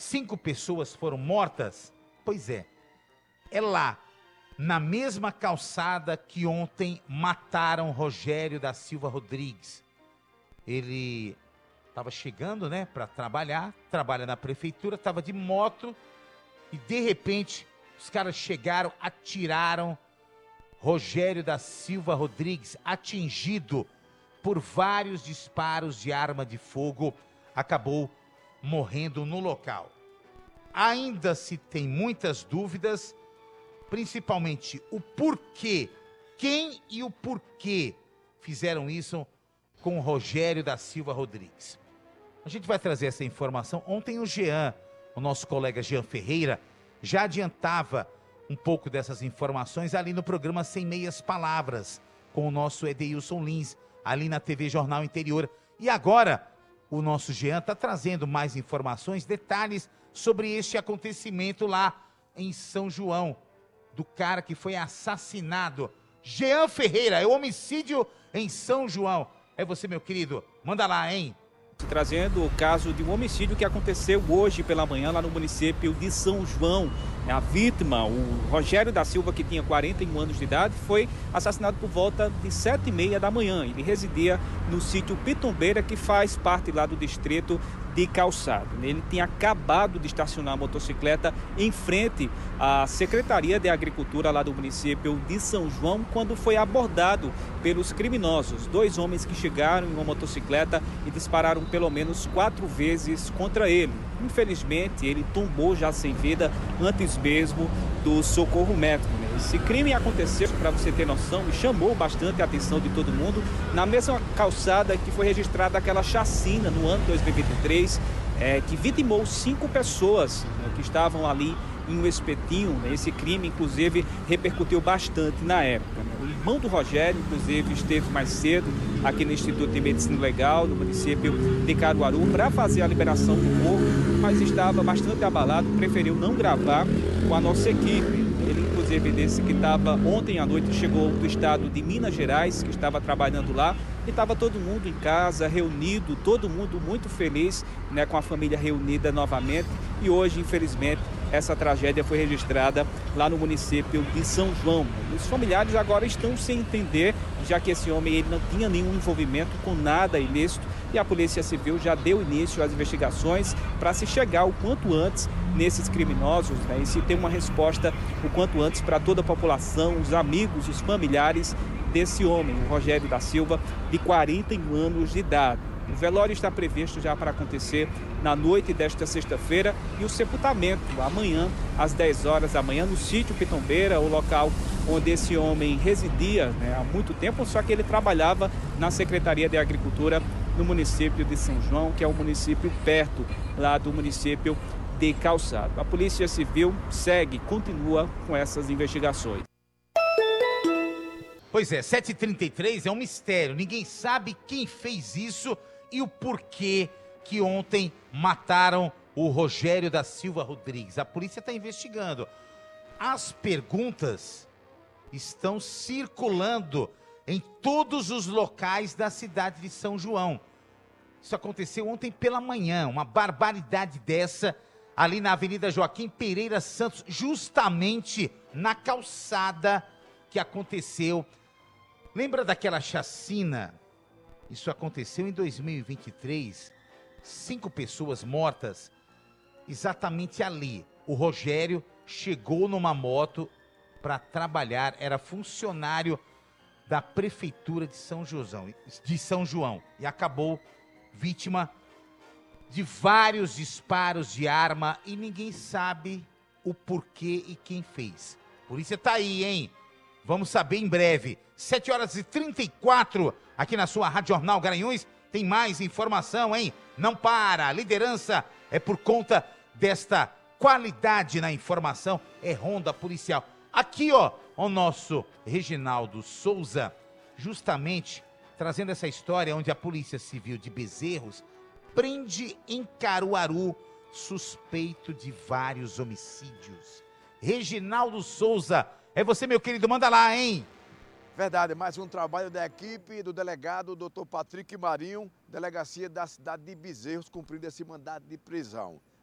5 pessoas foram mortas? Pois é lá, na mesma calçada que ontem mataram Rogério da Silva Rodrigues. Ele estava chegando, né, para trabalhar, trabalha na prefeitura, estava de moto e de repente os caras chegaram, atiraram Rogério da Silva Rodrigues, atingido por vários disparos de arma de fogo, acabou morrendo no local. Ainda se tem muitas dúvidas, principalmente o porquê, quem e o porquê fizeram isso com o Rogério da Silva Rodrigues. A gente vai trazer essa informação. Ontem o Jean, o nosso colega Jean Ferreira, já adiantava um pouco dessas informações ali no programa Sem Meias Palavras, com o nosso Edeilson Lins, ali na TV Jornal Interior. E agora, o nosso Jean está trazendo mais informações, detalhes sobre este acontecimento lá em São João, do cara que foi assassinado. Jean Ferreira, é o homicídio em São João. É você, meu querido, manda lá, hein? Trazendo o caso de um homicídio que aconteceu hoje pela manhã lá no município de São João. A vítima, o Rogério da Silva, que tinha 41 anos de idade, foi assassinado por volta de 7h30 da manhã. Ele residia no sítio Pitombeira, que faz parte lá do distrito de Calçado. Ele tinha acabado de estacionar a motocicleta em frente à Secretaria de Agricultura lá do município de São João, quando foi abordado pelos criminosos. 2 homens que chegaram em uma motocicleta e dispararam pelo menos 4 vezes contra ele. Infelizmente, ele tombou já sem vida antes mesmo do socorro médico. Esse crime aconteceu, para você ter noção, e chamou bastante a atenção de todo mundo, na mesma calçada que foi registrada aquela chacina no ano 2023, que vitimou 5 pessoas, que estavam ali em um espetinho. Esse crime, inclusive, repercutiu bastante na época. O irmão do Rogério, inclusive, esteve mais cedo aqui no Instituto de Medicina Legal, no município de Caruaru, para fazer a liberação do corpo, mas estava bastante abalado, preferiu não gravar com a nossa equipe. Ele, inclusive, disse que estava ontem à noite, chegou do estado de Minas Gerais, que estava trabalhando lá, e estava todo mundo em casa, reunido, todo mundo muito feliz, né, com a família reunida novamente. E hoje, infelizmente, essa tragédia foi registrada lá no município de São João. Os familiares agora estão sem entender, já que esse homem ele não tinha nenhum envolvimento com nada ilícito, e a Polícia Civil já deu início às investigações para se chegar o quanto antes nesses criminosos, né, e se ter uma resposta o quanto antes para toda a população, os amigos, os familiares desse homem, o Rogério da Silva, de 41 anos de idade. O velório está previsto já para acontecer na noite desta sexta-feira e o sepultamento amanhã, às 10 horas da manhã, no sítio Pitombeira, o local onde esse homem residia, né, há muito tempo, só que ele trabalhava na Secretaria de Agricultura no município de São João, que é um município perto lá do município de Calçado. A Polícia Civil continua com essas investigações. Pois é, 7h33 é um mistério, ninguém sabe quem fez isso e o porquê que ontem mataram o Rogério da Silva Rodrigues. A polícia está investigando. As perguntas estão circulando em todos os locais da cidade de São João. Isso aconteceu ontem pela manhã, uma barbaridade dessa, ali na Avenida Joaquim Pereira Santos, justamente na calçada que aconteceu. Lembra daquela chacina? Isso aconteceu em 2023, 5 pessoas mortas, exatamente ali. O Rogério chegou numa moto para trabalhar, era funcionário da Prefeitura de São João e acabou vítima de vários disparos de arma e ninguém sabe o porquê e quem fez. A polícia tá aí, hein? Vamos saber em breve. 7h34, aqui na sua Rádio Jornal Garanhuns, tem mais informação, hein? Não para, a liderança é por conta desta qualidade na informação, é ronda policial. Aqui, ó, o nosso Reginaldo Souza, justamente trazendo essa história onde a Polícia Civil de Bezerros prende em Caruaru suspeito de vários homicídios. Reginaldo Souza, é você, meu querido, manda lá, hein? Verdade, mais um trabalho da equipe do delegado Dr. Patrick Marinho, delegacia da cidade de Bezerros, cumprindo esse mandado de prisão.